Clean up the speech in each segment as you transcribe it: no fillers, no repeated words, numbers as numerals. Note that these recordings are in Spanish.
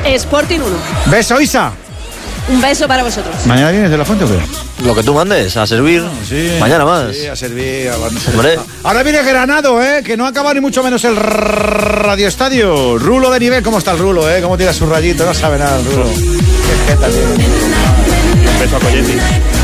Sporting 1. Beso, Isa. Un beso para vosotros. ¿Mañana vienes de la Fuente o qué? Lo que tú mandes, a servir. Sí, mañana más. Sí, a servir. Hombre. Ahora viene Granado, que no acaba ni mucho menos el Radio Estadio. Rulo de nivel, ¿cómo está el Rulo, ¿Cómo tira su rayito? No sabe nada el Rulo. Qué jeta tiene. Un beso a Coyetti.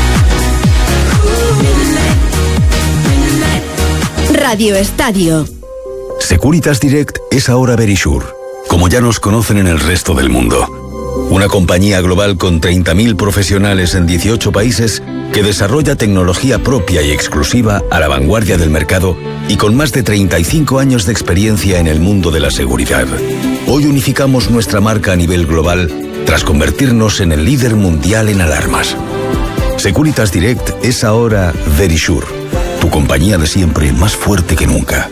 Radio Estadio. Securitas Direct es ahora Verisure, como ya nos conocen en el resto del mundo. Una compañía global con 30.000 profesionales en 18 países que desarrolla tecnología propia y exclusiva a la vanguardia del mercado y con más de 35 años de experiencia en el mundo de la seguridad. Hoy unificamos nuestra marca a nivel global tras convertirnos en el líder mundial en alarmas. Securitas Direct es ahora Verisure, tu compañía de siempre más fuerte que nunca.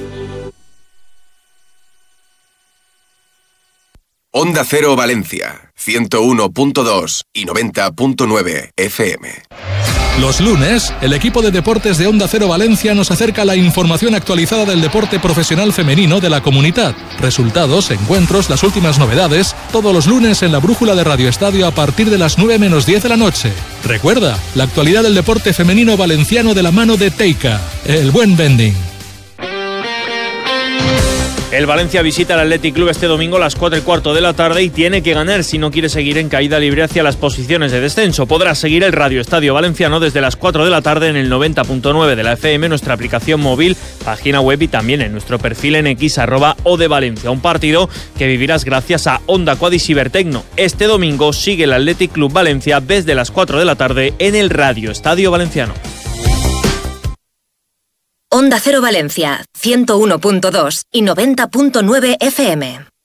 Onda Cero Valencia, 101.2 y 90.9 FM. Los lunes, el equipo de deportes de Onda Cero Valencia nos acerca la información actualizada del deporte profesional femenino de la comunidad. Resultados, encuentros, las últimas novedades, todos los lunes en la brújula de Radio Estadio a partir de las 9 menos 10 de la noche. Recuerda, la actualidad del deporte femenino valenciano de la mano de Teica, el buen vending. El Valencia visita al Athletic Club este domingo a las 4:15 de la tarde y tiene que ganar si no quiere seguir en caída libre hacia las posiciones de descenso. Podrá seguir el Radio Estadio Valenciano desde las 4 de la tarde en el 90.9 de la FM, nuestra aplicación móvil, página web y también en nuestro perfil en X @ODeValencia. Un partido que vivirás gracias a Honda Quad y Cibertecno. Este domingo sigue el Athletic Club Valencia desde las 4 de la tarde en el Radio Estadio Valenciano. Onda Cero Valencia, 101.2 y 90.9 FM.